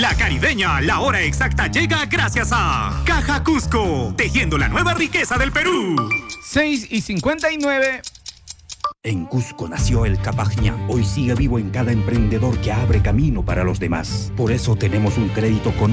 La Caribeña, la hora exacta llega gracias a Caja Cusco, tejiendo la nueva riqueza del Perú. 6:59. En Cusco nació el Capajñán. Hoy sigue vivo en cada emprendedor que abre camino para los demás. Por eso tenemos un crédito con